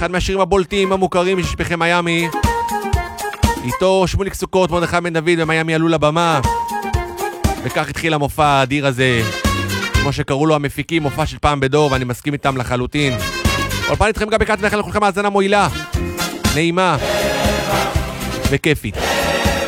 אחד מהשירים הבולטים המוכרים מששפכי מיאמי. איתו שמוליק סוכות, מרדכי בן דוד ומיאמי עלו לבמה. וכך התחיל המופע האדיר הזה, כמו שקראו לו המפיקים, מופע של פעם בדור, ואני מסכים איתם לחלוטין. אולפן איתכם גם בקעת מאחל לכולכם האזנה מועילה, נעימה וכיפית.